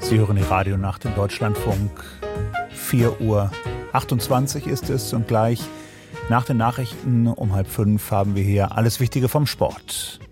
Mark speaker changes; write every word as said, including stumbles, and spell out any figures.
Speaker 1: Sie hören die Radionacht im Deutschlandfunk. vier Uhr achtundzwanzig ist es und gleich nach den Nachrichten um halb fünf haben wir hier alles Wichtige vom Sport.